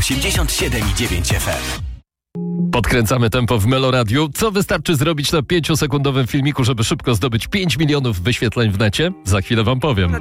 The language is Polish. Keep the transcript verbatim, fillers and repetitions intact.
osiemdziesiąt siedem i dziewięć F M. Podkręcamy tempo w Meloradiu. Co wystarczy zrobić na pięciosekundowym filmiku, żeby szybko zdobyć pięć milionów wyświetleń w necie? Za chwilę wam powiem.